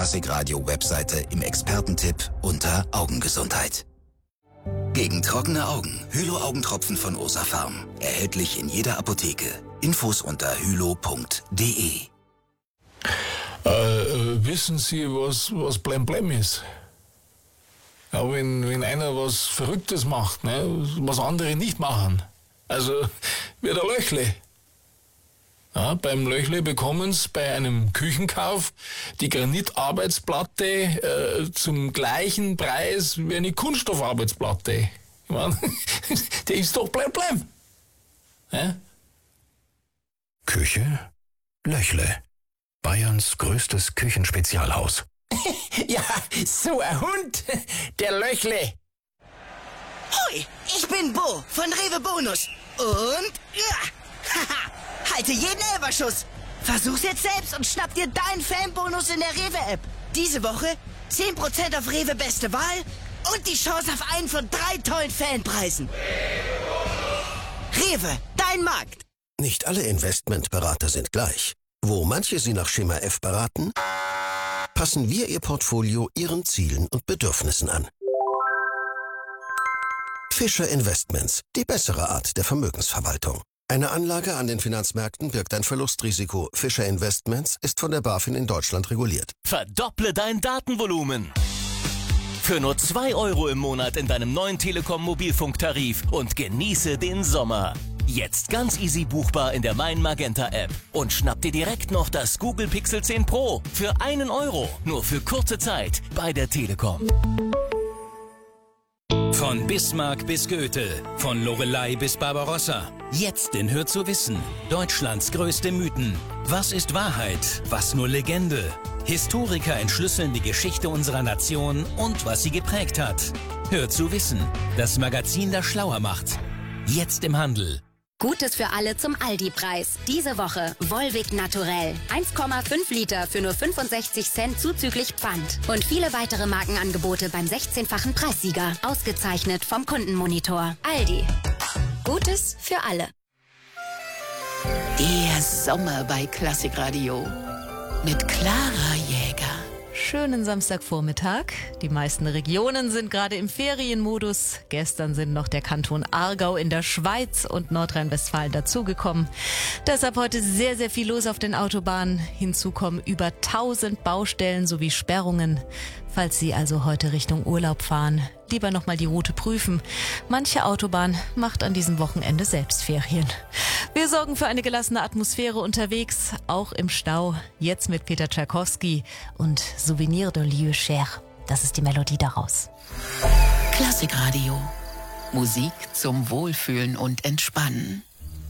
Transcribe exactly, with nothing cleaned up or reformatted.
Klassikradio-Webseite im Expertentipp unter Augengesundheit. Gegen trockene Augen. Hylo-Augentropfen von Osafarm. Erhältlich in jeder Apotheke. Infos unter hylo punkt de. Äh, äh, wissen Sie, was, was Blemblem ist? Ja, wenn, wenn einer was Verrücktes macht, ne, was andere nicht machen. Also, wie der Löchle. Ja, beim Löchle bekommen Sie bei einem Küchenkauf die Granitarbeitsplatte äh, zum gleichen Preis wie eine Kunststoffarbeitsplatte. Ich mein, der ist doch Blemblem. Ja? Küche Löchle. Bayerns größtes Küchenspezialhaus. Ja, so ein Hund, der Löchle. Hoi, ich bin Bo von Rewe Bonus. Und, ja, haha, halte jeden Elberschuss. Versuch's jetzt selbst und schnapp dir deinen Fanbonus in der Rewe-App. Diese Woche zehn Prozent auf Rewe Beste Wahl und die Chance auf einen von drei tollen Fanpreisen. Rewe, dein Markt. Nicht alle Investmentberater sind gleich. Wo manche Sie nach Schema F beraten, passen wir Ihr Portfolio Ihren Zielen und Bedürfnissen an. Fischer Investments, die bessere Art der Vermögensverwaltung. Eine Anlage an den Finanzmärkten birgt ein Verlustrisiko. Fischer Investments ist von der BaFin in Deutschland reguliert. Verdopple dein Datenvolumen. Für nur zwei Euro im Monat in deinem neuen Telekom-Mobilfunktarif und genieße den Sommer. Jetzt ganz easy buchbar in der Mein Magenta App. Und schnapp dir direkt noch das Google Pixel zehn Pro für einen Euro. Nur für kurze Zeit bei der Telekom. Von Bismarck bis Goethe, von Loreley bis Barbarossa. Jetzt in Hör zu wissen. Deutschlands größte Mythen. Was ist Wahrheit? Was nur Legende? Historiker entschlüsseln die Geschichte unserer Nation und was sie geprägt hat. Hör zu wissen. Das Magazin, das schlauer macht. Jetzt im Handel. Gutes für alle zum Aldi-Preis. Diese Woche Volvic Naturell. eins Komma fünf Liter für nur fünfundsechzig Cent zuzüglich Pfand. Und viele weitere Markenangebote beim sechzehnfachen Preissieger. Ausgezeichnet vom Kundenmonitor. Aldi. Gutes für alle. Der Sommer bei Klassikradio. Mit Clara Jäger. Schönen Samstagvormittag. Die meisten Regionen sind gerade im Ferienmodus. Gestern sind noch der Kanton Aargau in der Schweiz und Nordrhein-Westfalen dazugekommen. Deshalb heute sehr, sehr viel los auf den Autobahnen. Hinzu kommen über tausend Baustellen sowie Sperrungen. Falls Sie also heute Richtung Urlaub fahren, lieber nochmal die Route prüfen. Manche Autobahn macht an diesem Wochenende selbst Ferien. Wir sorgen für eine gelassene Atmosphäre unterwegs, auch im Stau. Jetzt mit Peter Tschaikowski und Souvenir de lieu cher. Das ist die Melodie daraus. Klassikradio. Musik zum Wohlfühlen und Entspannen.